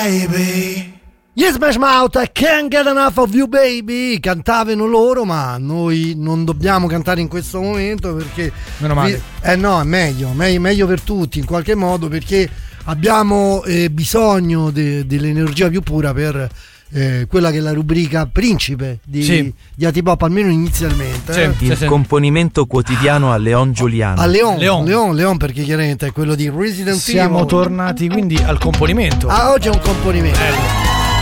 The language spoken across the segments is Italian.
baby. Yes, Smash Mouth, I can't get enough of you baby. Cantavano loro, ma noi non dobbiamo cantare in questo momento perché meno male. No, è meglio per tutti in qualche modo, perché abbiamo bisogno dell'energia più pura per quella che è la rubrica principe di Atipop, almeno inizialmente. Il componimento quotidiano a Leon Giuliano. A Leon, perché chiaramente è quello di Resident Evil. Siamo tornati quindi al componimento. Oggi è un componimento.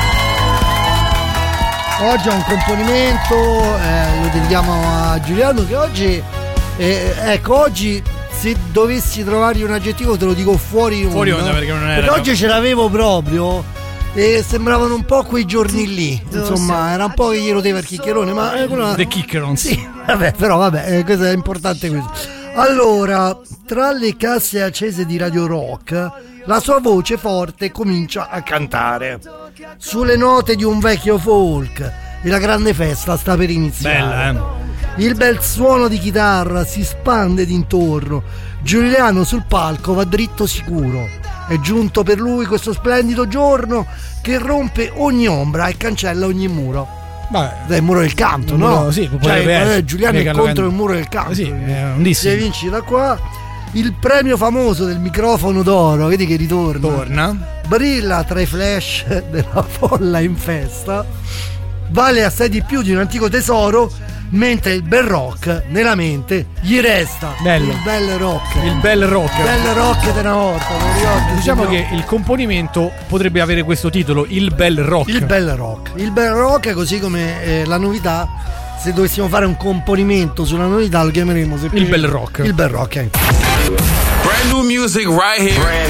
Oggi è un componimento, lo dedichiamo a Giuliano, che oggi oggi se dovessi trovargli un aggettivo te lo dico fuori onda perché non era. Perché oggi ce l'avevo proprio e sembravano un po' quei giorni lì, insomma era un po' che gli rodeva il chiccherone, ma The Chickerons. Sì, vabbè, questo è importante questo. Allora, tra le casse accese di Radio Rock, la sua voce forte comincia a cantare sulle note di un vecchio folk e la grande festa sta per iniziare. Bella, Il bel suono di chitarra si spande d'intorno. Giuliano sul palco va dritto sicuro. È giunto per lui questo splendido giorno che rompe ogni ombra e cancella ogni muro. Il muro del canto, no? Sì, Giuliano è contro il muro del canto. Sì, un dissi. Se vinci da qua, il premio famoso del microfono d'oro, vedi che ritorna. Brilla tra i flash della folla in festa. Vale assai di più di un antico tesoro, mentre il bel rock nella mente gli resta. Bello. Il bel rock di una volta. Diciamo che il componimento potrebbe avere questo titolo, il bel rock. Il bel rock, così come la novità. Se dovessimo fare un componimento sulla novità lo chiameremo il bel rock. Il bel rock. Brand new music right here.